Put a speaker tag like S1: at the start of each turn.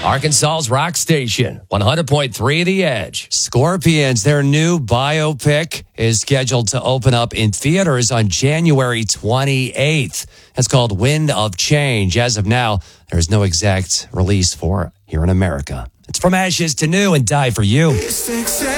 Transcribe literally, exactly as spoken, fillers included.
S1: Arkansas's rock station, one hundred point three The Edge.
S2: Scorpions, their new biopic is scheduled to open up in theaters on January twenty-eighth. It's called Wind of Change. As of now, there's no exact release for here in America. It's From Ashes to New and Die for You.